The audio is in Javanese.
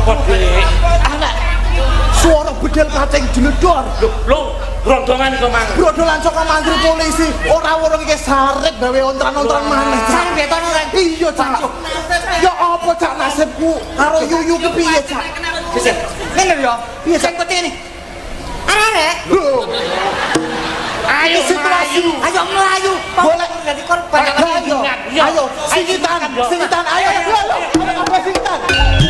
apa, Dik? Anak suara bedel kacang jeledor. Lho, rondongan iku mang. Brodolan saka mantri polisi. Ora weruh iki sarep gawe ontran-ontran maneh. Sarep betono kan. Iya, Cak. Ya apa Cak nasibku karo Yuyu ki piye, Cak? Sik. Ngene lho. Piye Sing putih ini. Arek. Ayo situasi. Ayo melayu. Boleh jadi korban. Ayo, singitan, ayo, ayo, apa singitan?